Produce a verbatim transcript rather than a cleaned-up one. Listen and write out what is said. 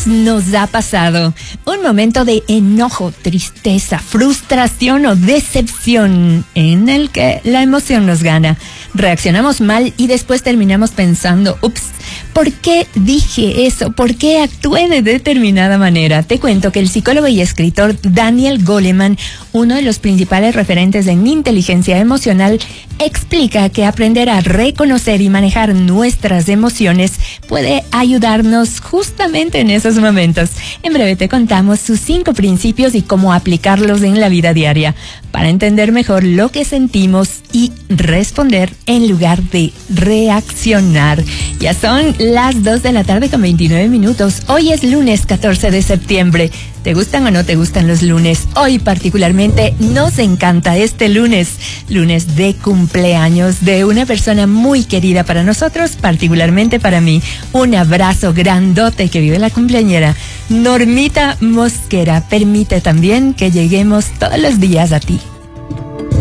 nos ha pasado. Un momento de enojo, tristeza, frustración o decepción en el que la emoción nos gana. Reaccionamos mal y después terminamos pensando, ups, ¿por qué dije eso? ¿Por qué actué de determinada manera? Te cuento que el psicólogo y escritor Daniel Goleman, uno de los principales referentes en inteligencia emocional, explica que aprender a reconocer y manejar nuestras emociones puede ayudarnos justamente en esos momentos. En breve te contamos sus cinco principios y cómo aplicarlos en la vida diaria para entender mejor lo que sentimos y responder en lugar de reaccionar. Ya son las dos de la tarde con veintinueve minutos. Hoy es lunes catorce de septiembre. ¿Te gustan o no te gustan los lunes? Hoy particularmente nos encanta este lunes, lunes de cumpleaños de una persona muy querida para nosotros, particularmente para mí. Un abrazo grandote, que vive la cumpleañera Normita Mosquera. Permite también que lleguemos todos los días a ti.